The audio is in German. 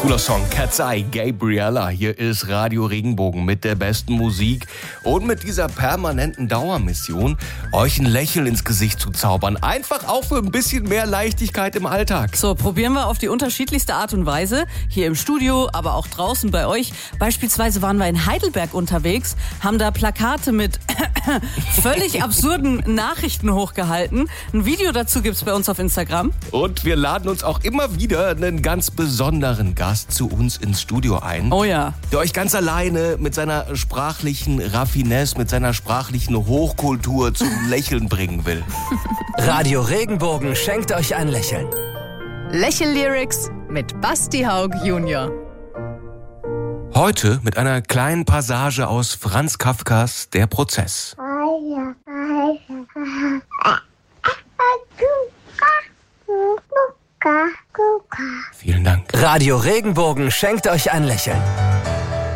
Cooler Song, Cat's Eye, Gabriella. Hier ist Radio Regenbogen mit der besten Musik und mit dieser permanenten Dauermission, euch ein Lächeln ins Gesicht zu zaubern. Einfach auch für ein bisschen mehr Leichtigkeit im Alltag. So, probieren wir auf die unterschiedlichste Art und Weise. Hier im Studio, aber auch draußen bei euch. Beispielsweise waren wir in Heidelberg unterwegs, haben da Plakate mit völlig absurden Nachrichten hochgehalten. Ein Video dazu gibt's bei uns auf Instagram. Und wir laden uns auch immer wieder einen ganz besonderen Gast zu uns ins Studio ein. Oh ja. Der euch ganz alleine mit seiner sprachlichen Raffinesse, mit seiner sprachlichen Hochkultur zum Lächeln bringen will. Radio Regenbogen schenkt euch ein Lächeln. Lächel-Lyrics mit Basti Haug Junior. Heute mit einer kleinen Passage aus Franz Kafkas Der Prozess. Vielen Dank. Radio Regenbogen schenkt euch ein Lächeln.